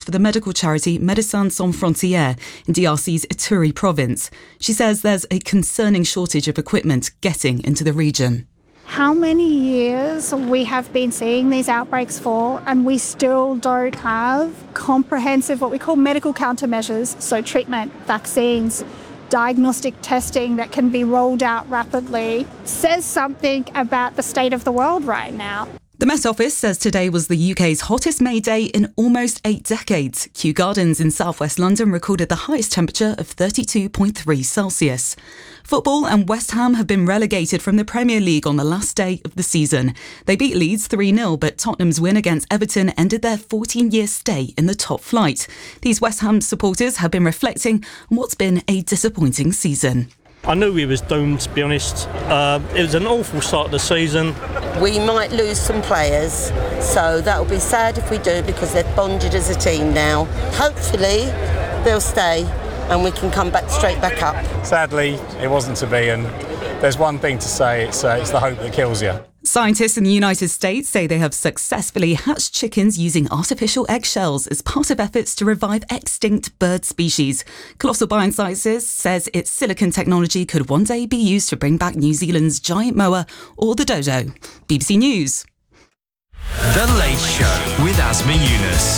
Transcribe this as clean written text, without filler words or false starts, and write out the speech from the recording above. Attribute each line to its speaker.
Speaker 1: for the medical charity Médecins Sans Frontières in DRC's Ituri province. She says there's a concerning shortage of equipment getting into the region.
Speaker 2: How many years we have been seeing these outbreaks for, and we still don't have comprehensive, what we call medical countermeasures, so treatment, vaccines, diagnostic testing that can be rolled out rapidly, says something about the state of the world right now.
Speaker 1: The Met Office says today was the UK's hottest May day in almost 8 decades. Kew Gardens in southwest London recorded the highest temperature of 32.3 Celsius. Football and West Ham have been relegated from the Premier League on the last day of the season. They beat Leeds 3-0, but Tottenham's win against Everton ended their 14-year stay in the top flight. These West Ham supporters have been reflecting on what's been a disappointing season.
Speaker 3: I knew we was doomed, to be honest. It was an awful start of the season.
Speaker 4: We might lose some players, so that'll be sad if we do, because they've bonded as a team now. Hopefully they'll stay and we can come back straight back up.
Speaker 5: Sadly, it wasn't to be, and there's one thing to say, it's the hope that kills you.
Speaker 1: Scientists in the United States say they have successfully hatched chickens using artificial eggshells as part of efforts to revive extinct bird species. Colossal Biosciences says its silicon technology could one day be used to bring back New Zealand's giant moa or the dodo. BBC News.
Speaker 6: The Late Show with Asma Yunus.